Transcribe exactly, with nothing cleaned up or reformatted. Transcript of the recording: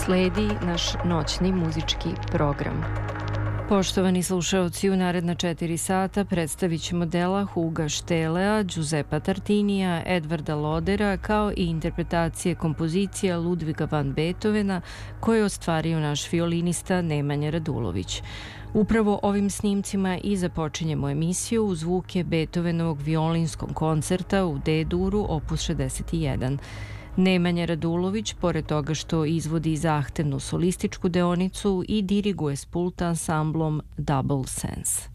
Sledi naš noćni muzički program. Poštovani slušaoci, u naredna četiri sata predstavit ćemo dela Huga Štelea, Giuseppa Tartinija, Edvarda Lodera, kao i interpretacije kompozicija Ludviga van Beethovena koje je ostvario naš violinista Nemanja Radulović. Upravo ovim snimcima i započinjemo emisiju uz zvuke Beethovenovog violinskog koncerta u D-duru opus šezdeset jedan. Nemanja Radulović, pored toga što izvodi zahtevnu solističku deonicu, i diriguje s pulta ansamblom Double Sense.